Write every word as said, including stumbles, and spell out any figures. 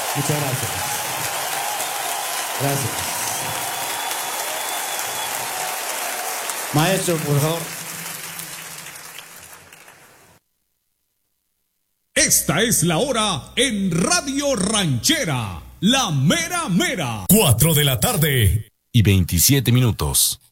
Muchas gracias. Gracias. Maestro, por favor. Esta es la hora en Radio Ranchera, la mera mera. Cuatro de la tarde y veintisiete minutos.